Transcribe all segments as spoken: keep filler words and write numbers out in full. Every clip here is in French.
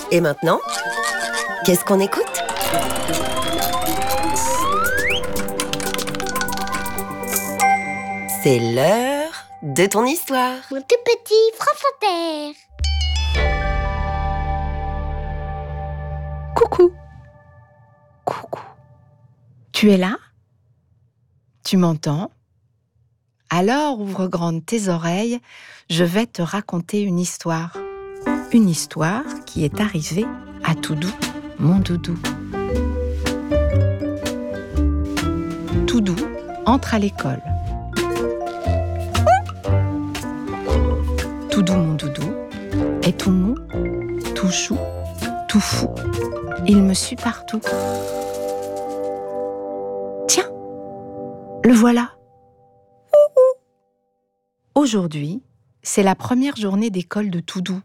Et maintenant, qu'est-ce qu'on écoute? C'est l'heure de ton histoire. Mon tout petit France Inter. Coucou. Coucou. Tu es là? Tu m'entends? Alors ouvre grandes tes oreilles, je vais te raconter une histoire. Une histoire qui est arrivée à Toudou, mon doudou. Toudou entre à l'école. Toudou, mon doudou, est tout mou, tout chou, tout fou. Il me suit partout. Tiens, le voilà. Aujourd'hui, c'est la première journée d'école de Toudou.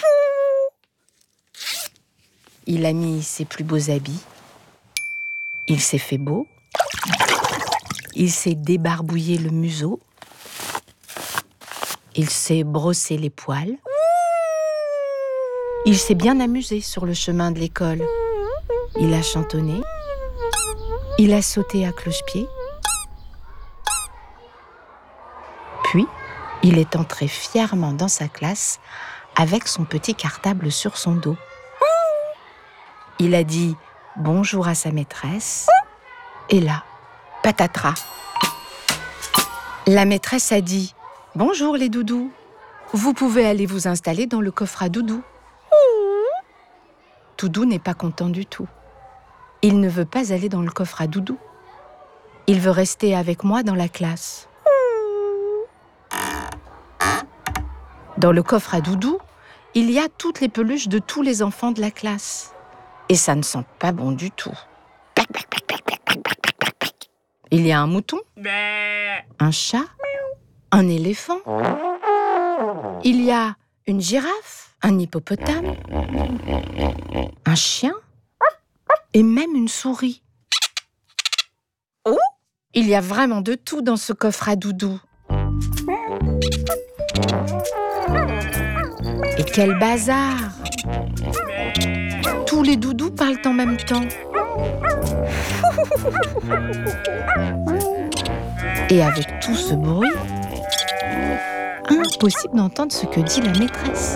Il a mis ses plus beaux habits. Il s'est fait beau. Il s'est débarbouillé le museau. Il s'est brossé les poils. Il s'est bien amusé sur le chemin de l'école. Il a chantonné. Il a sauté à cloche-pied. Puis, il est entré fièrement dans sa classe avec son petit cartable sur son dos. Il a dit bonjour à sa maîtresse. Et là, patatras. La maîtresse a dit « Bonjour les doudous, vous pouvez aller vous installer dans le coffre à doudou. » Toudou n'est pas content du tout. Il ne veut pas aller dans le coffre à doudou. Il veut rester avec moi dans la classe. Dans le coffre à doudou, il y a toutes les peluches de tous les enfants de la classe. Et ça ne sent pas bon du tout. Il y a un mouton, un chat, un éléphant. Il y a une girafe, un hippopotame, un chien et même une souris. Il y a vraiment de tout dans ce coffre à doudou. Et quel bazar! Tous les doudous parlent en même temps. Et avec tout ce bruit, impossible d'entendre ce que dit la maîtresse.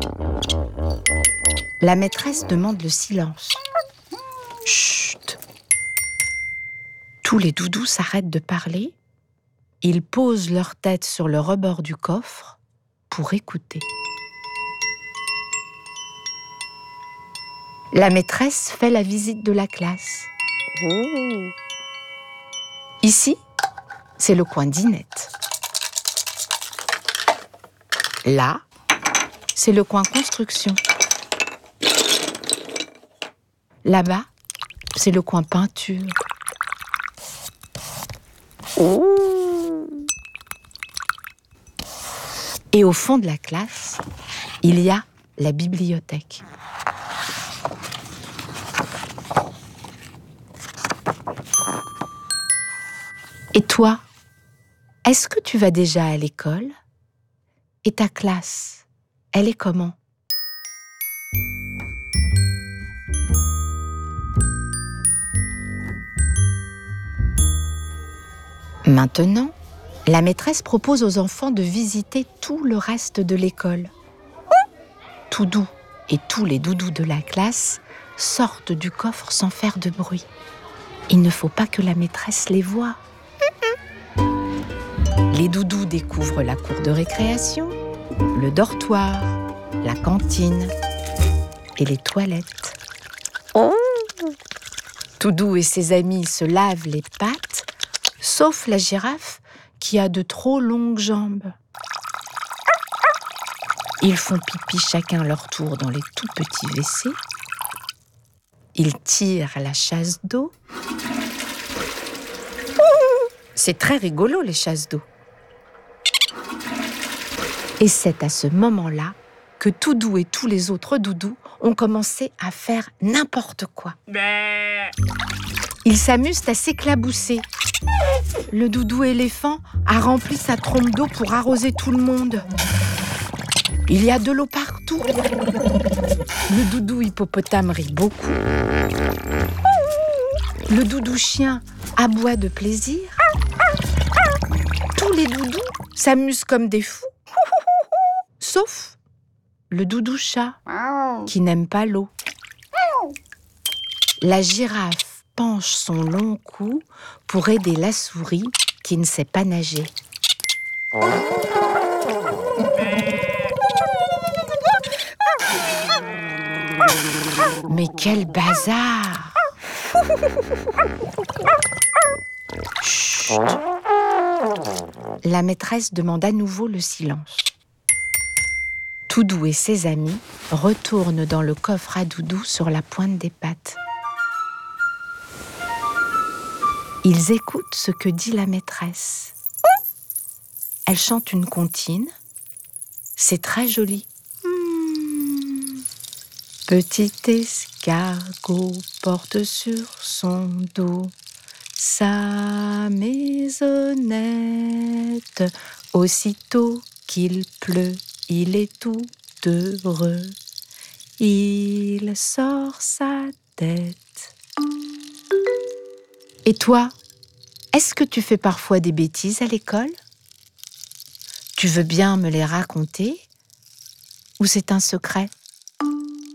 La maîtresse demande le silence. Chut! Tous les doudous s'arrêtent de parler. Ils posent leur tête sur le rebord du coffre pour écouter. La maîtresse fait la visite de la classe. Mmh. Ici, c'est le coin dinette. Là, c'est le coin construction. Là-bas, c'est le coin peinture. Mmh. Et au fond de la classe, il y a la bibliothèque. Et toi, est-ce que tu vas déjà à l'école? Et ta classe, elle est comment? Maintenant, la maîtresse propose aux enfants de visiter tout le reste de l'école. Toudou et tous les doudous de la classe sortent du coffre sans faire de bruit. Il ne faut pas que la maîtresse les voie. Les doudous découvrent la cour de récréation, le dortoir, la cantine et les toilettes. Oh. Toudou et ses amis se lavent les pattes, sauf la girafe qui a de trop longues jambes. Ils font pipi chacun leur tour dans les tout petits W C. Ils tirent la chasse d'eau. C'est très rigolo, les chasses d'eau. Et c'est à ce moment-là que Toudou et tous les autres doudous ont commencé à faire n'importe quoi. Ils s'amusent à s'éclabousser. Le doudou éléphant a rempli sa trompe d'eau pour arroser tout le monde. Il y a de l'eau partout. Le doudou hippopotame rit beaucoup. Le doudou chien aboie de plaisir. Tous les doudous s'amusent comme des fous. Sauf le doudou chat, qui n'aime pas l'eau. La girafe penche son long cou pour aider la souris qui ne sait pas nager. Mais quel bazar! Chut! La maîtresse demande à nouveau le silence. Toudou et ses amis retournent dans le coffre à doudou sur la pointe des pattes. Ils écoutent ce que dit la maîtresse. Elle chante une comptine. C'est très joli. Hmm. Petit escargot porte sur son dos sa maisonnette. Aussitôt qu'il pleut, il est tout heureux. Il sort sa tête. Et toi, est-ce que tu fais parfois des bêtises à l'école ? Tu veux bien me les raconter ? Ou c'est un secret ?